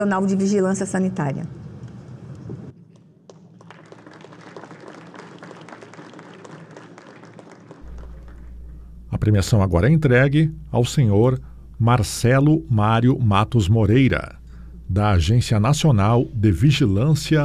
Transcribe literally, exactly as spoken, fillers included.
Nacional de Vigilância Sanitária. A premiação agora é entregue ao senhor Marcelo Mário Matos Moreira, da Agência Nacional de Vigilância